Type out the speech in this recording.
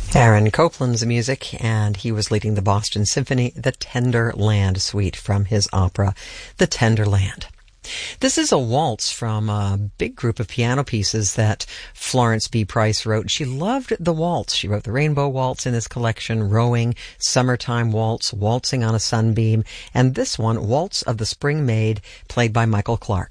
Aaron Copland's music, and he was leading the Boston Symphony, the Tender Land Suite from his opera, The Tender Land. This is a waltz from a big group of piano pieces that Florence B. Price wrote. She loved the waltz. She wrote the Rainbow Waltz in this collection, Rowing, Summertime Waltz, Waltzing on a Sunbeam, and this one, Waltz of the Spring Maid, played by Michael Clark.